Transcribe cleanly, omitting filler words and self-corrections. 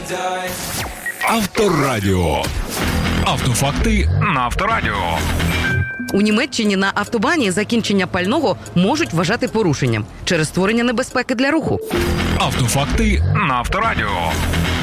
Авторадіо. Автофакти на Авторадіо. У Німеччині на автобані закінчення пального можуть вважати порушенням через створення небезпеки для руху. Автофакти на Авторадіо.